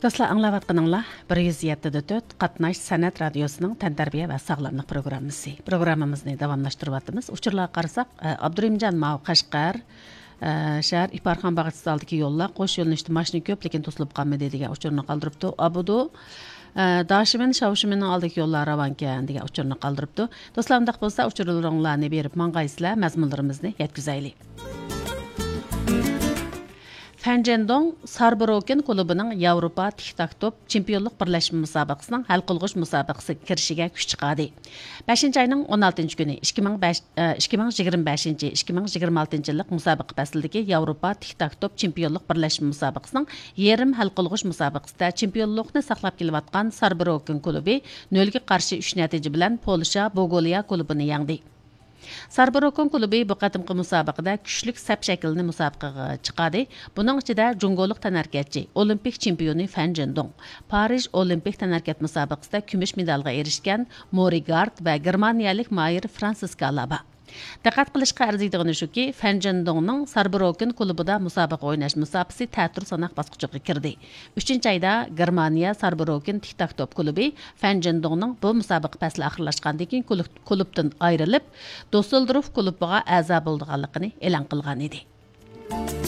Dostlar, anlayatqanыңlar 107.4 Qatnaş Sənət Radiosunun Təntarbiyə və Sağlamlıq proqramısı. Proqramımızı davamlaşdırıyatımız. Uçurlarga qarasak, Abdurimcan Mav Qashqar şəhər İparxan bağçısı aldiki yolla qoş yolunishda maşını köp, lekin to'silib qolmaydi degan uçurni qoldiribdi. Abudu Daşimin Şavşiminning oldiki yo'llar ravankan degan uçurni qoldiribdi. Do'stlar, undaq bo'lsa, uçurlaringlarni berib mang'aysizlar, mazmunlarimizni yetkazaylik. Fenjendong Sarbaroken klubining Yevropa Tik-Tak-Top Chempionlik birlashma musobaqasining hal qilg'uch musobaqasi kirishiga kuch chiqadi. 5-oyning 16-kuni 2025-2026 yillik musobaqa faslidagi Yevropa Tik-Tak-Top Chempionlik birlashma musobaqasining yarim hal qilg'uch musobaqasida chempionlikni saqlab kelayotgan Sarbaroken klubi 0ga qarshi 3 natija bilan Polsha Bogoliya klubini yengdi. Sarbaroken klubi bu qatimqi musobaqada kuchlik sap shaklini musobaqaga chiqadi. Buning ichida Jungolik tanarkatchi, olimpik chempioni Fenjendong, Parij olimpik tanarkat musobaqasida kumush medalga erishgan Morigard va germaniyalik Mayer Fransiska Laba. Diqqat qilishga arziydigani shuki, Fenjendongning Sarbaroken klubida musobaqa o'ynash musobaqasi ta'tir sanaq bosqichiga kirdi. 3-oyda Germaniya Sarbaroken Tik-Tak-Top klubi Fenjendongning bu musobaqa fasli oxirlashgandan keyin klubdan ayrilib, Düsseldorf klubiga a'zo bo'lganligini e'lon qilgan edi.